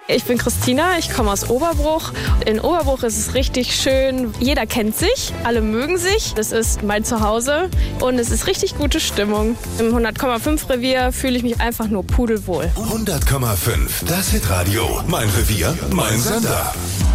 Ich bin Christina, ich komme aus Oberbruch. In Oberbruch ist es richtig schön. Jeder kennt sich, alle mögen sich. Das ist mein Zuhause und es ist richtig gute Stimmung. Im 100,5 Revier fühle ich mich einfach nur pudelwohl. 100,5, das Hitradio. Mein Revier, mein Sender.